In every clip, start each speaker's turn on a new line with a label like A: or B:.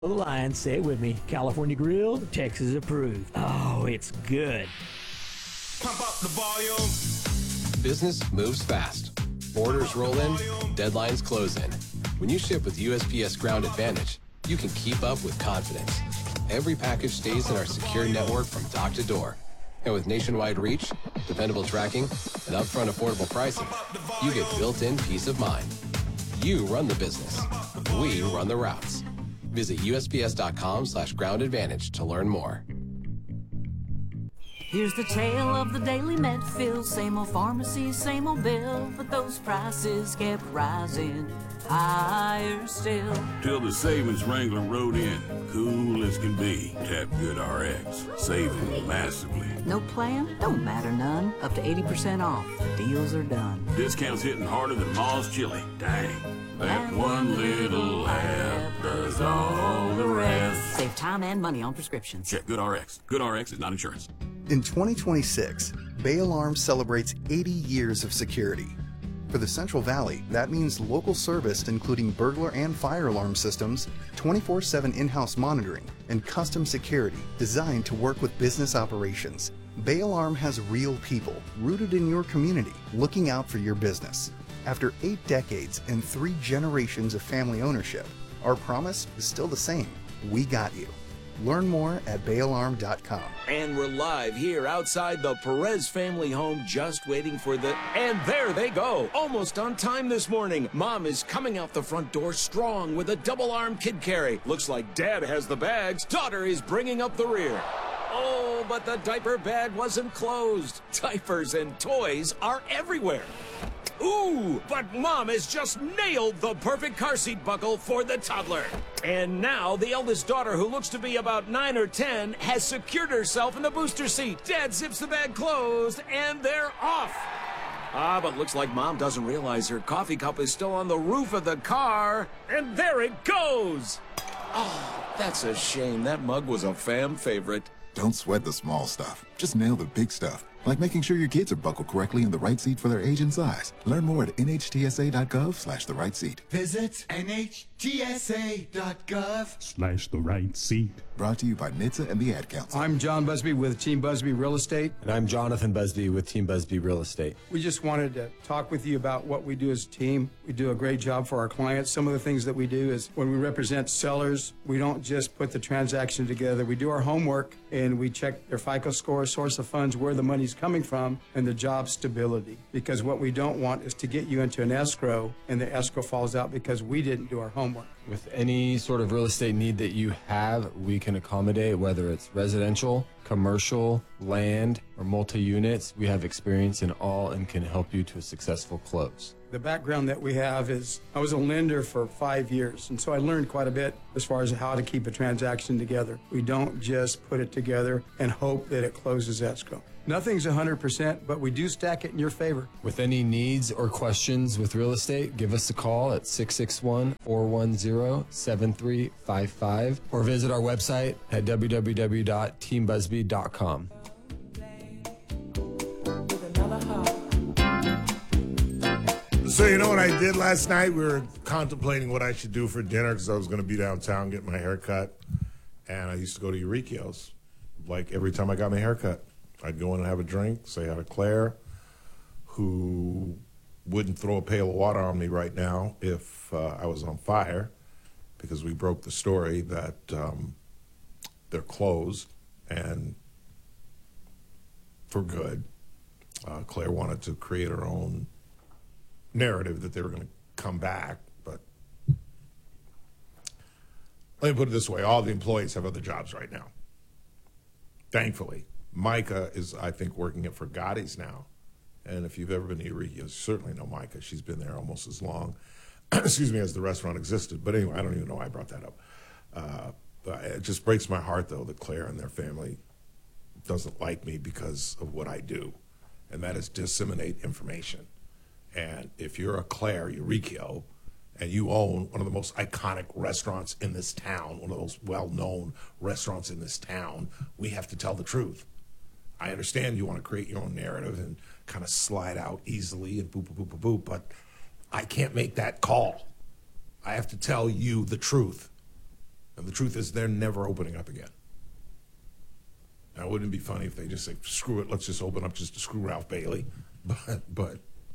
A: The line, say it with me. California grilled, Texas approved. Oh, it's good.
B: Pump up the volume.
C: Business moves fast. Orders roll in, deadlines close in. When you ship with USPS Ground Advantage, you can keep up with confidence. Every package stays in our secure network from dock to door. And with nationwide reach, dependable tracking, and upfront affordable pricing, you get built-in peace of mind. You run the business. We run the routes. Visit USPS.com/Ground Advantage to learn more.
D: Here's the tale of the daily Medfield. Same old pharmacy, same old bill, but those prices kept rising higher still.
B: Till the savings Wrangler rode in. Cool as can be. Tap GoodRx. Saving massively.
D: No plan? Don't matter none. Up to 80% off. Deals are done.
B: Discounts hitting harder than Ma's chili. Dang. That one little app does all the rest.
D: Save time and money on prescriptions.
B: Check GoodRx. GoodRx is not insurance.
E: In 2026, Bay Alarm celebrates 80 years of security. For the Central Valley, that means local service including burglar and fire alarm systems, 24/7 in-house monitoring, and custom security designed to work with business operations. Bay Alarm has real people rooted in your community looking out for your business. After 8 decades and 3 generations of family ownership, our promise is still the same. We got you. Learn more at bayalarm.com.
F: And we're live here outside the Perez family home, just waiting for the... And there they go! Almost on time this morning. Mom is coming out the front door strong with a double-arm kid carry. Looks like Dad has the bags. Daughter is bringing up the rear. Oh, but the diaper bag wasn't closed. Diapers and toys are everywhere. Ooh, but Mom has just nailed the perfect car seat buckle for the toddler. And now the eldest daughter, who looks to be about 9 or 10, has secured herself in the booster seat. Dad zips the bag closed, and they're off. But looks like Mom doesn't realize her coffee cup is still on the roof of the car. And there it goes. Oh, that's a shame. That mug was a fam favorite.
G: Don't sweat the small stuff. Just nail the big stuff. Like making sure your kids are buckled correctly in the right seat for their age and size. Learn more at nhtsa.gov/the right seat.
H: Visit nhtsa.gov/the
I: right seat.
G: Brought to you by NHTSA and the Ad Council.
J: I'm John Busby with Team Busby Real Estate.
K: And I'm Jonathan Busby with Team Busby Real Estate.
J: We just wanted to talk with you about what we do as a team. We do a great job for our clients. Some of the things that we do is when we represent sellers, we don't just put the transaction together. We do our homework and we check their FICO score, source of funds, where the money's coming from, and the job stability. Because what we don't want is to get you into an escrow and the escrow falls out because we didn't do our homework.
K: With any sort of real estate need that you have, we can accommodate, whether it's residential, commercial, land, or multi-units. We have experience in all and can help you to a successful close.
J: The background that we have is I was a lender for 5 years, and so I learned quite a bit as far as how to keep a transaction together. We don't just put it together and hope that it closes escrow. Nothing's 100%, but we do stack it in your favor.
K: With any needs or questions with real estate, give us a call at 661-410-7355 or visit our website at www.teambusby.com.
L: So you know what I did last night? We were contemplating what I should do for dinner because I was going to be downtown getting my hair cut. And I used to go to Eureka's. Like every time I got my hair cut, I'd go in and have a drink, say hi to Claire, who wouldn't throw a pail of water on me right now if I was on fire, because we broke the story that they're closed and for good. Claire wanted to create her own narrative that they were going to come back, but let me put it this way. All the employees have other jobs right now, thankfully. Micah is, I think, working at Gotti's now. And if you've ever been to Eureka, you certainly know Micah. She's been there almost as long, excuse me, as the restaurant existed. But anyway, I don't even know why I brought that up. It just breaks my heart, though, that Claire and their family doesn't like me because of what I do, and that is disseminate information. And if you're a Claire Eureka and you own one of the most iconic restaurants in this town, one of those well-known restaurants in this town, we have to tell the truth. I understand you want to create your own narrative and kind of slide out easily and boop, boop, boop, boop, boop, but I can't make that call. I have to tell you the truth. And the truth is, they're never opening up again. Now, wouldn't it be funny if they just say, screw it, let's just open up just to screw Ralph Bailey? But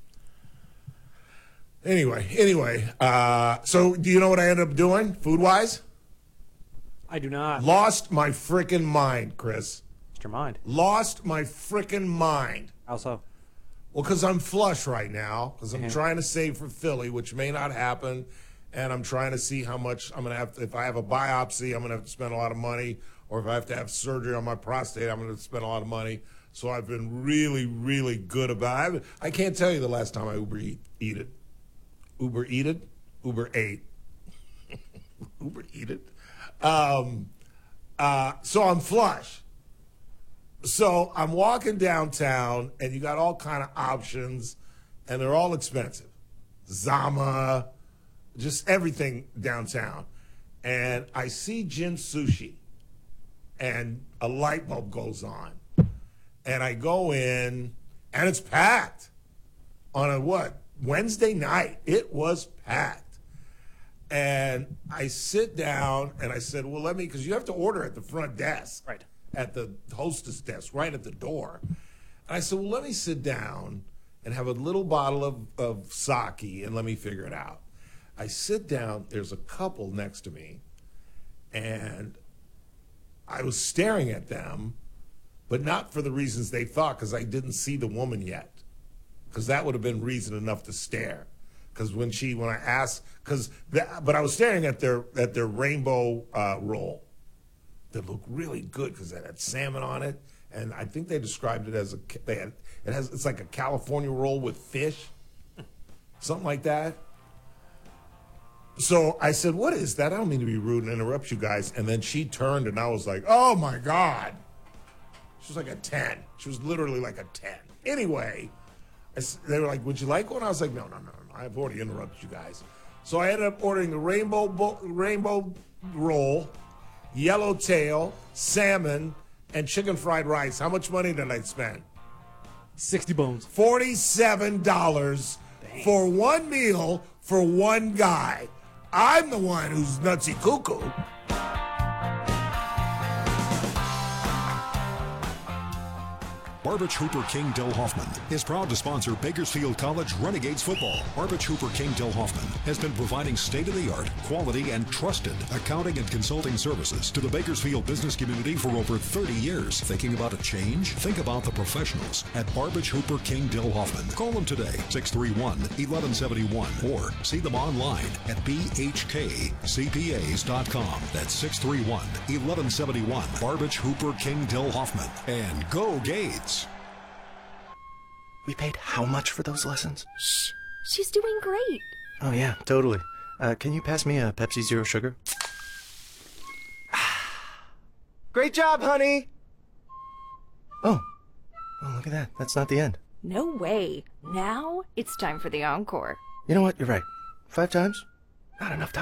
L: anyway, so do you know what I ended up doing, food-wise?
H: I do not.
L: Lost my frickin' mind, Chris.
H: Lost your mind?
L: Lost my frickin' mind.
H: How so?
L: Well, because I'm flush right now, because I'm trying to save for Philly, which may not happen, and I'm trying to see how much I'm going to have to, if I have a biopsy, I'm going to have to spend a lot of money, or if I have to have surgery on my prostate, I'm going to spend a lot of money. So I've been really, really good about it. I can't tell you the last time I Uber ate. Uber ate. Uber eat it. So I'm flush. So I'm walking downtown, and you got all kind of options, and they're all expensive. Zama, just everything downtown. And I see Jin Sushi, and a light bulb goes on. And I go in, and it's packed. On a Wednesday night. It was packed. And I sit down, and I said, well, because you have to order at the front desk.
H: Right.
L: At the hostess desk, right at the door. And I said, well, let me sit down and have a little bottle of sake, and let me figure it out. I sit down, there's a couple next to me, and I was staring at them, but not for the reasons they thought, because I didn't see the woman yet. Because that would have been reason enough to stare. Because when I asked, but I was staring at their rainbow roll that looked really good because it had salmon on it, and I think they described it as it's like a California roll with fish, something like that. So I said, what is that? I don't mean to be rude and interrupt you guys. And then she turned, and I was like, oh, my God. She was like a 10. She was literally like a 10. Anyway, they were like, would you like one? I was like, no. I've already interrupted you guys. So I ended up ordering the rainbow roll, yellowtail, salmon, and chicken fried rice. How much money did I spend?
H: 60 bones.
L: $47 for one meal for one guy. I'm the one who's nutsy cuckoo.
I: Barbich Hooper King Del Hoffman is proud to sponsor Bakersfield College Renegades football. Barbich Hooper King Del Hoffman has been providing state-of-the-art, quality, and trusted accounting and consulting services to the Bakersfield business community for over 30 years. Thinking about a change? Think about the professionals at Barbich Hooper King Del Hoffman. Call them today, 631-1171, or see them online at bhkcpas.com. That's 631-1171. Barbich Hooper King Del Hoffman. And go Gades!
M: We paid how much for those lessons?
N: Shh. She's doing great.
M: Oh, yeah, totally. Can you pass me a Pepsi Zero Sugar? Great job, honey! Oh, look at that. That's not the end.
N: No way. Now it's time for the encore.
M: You know what? You're right. 5 times? Not enough time.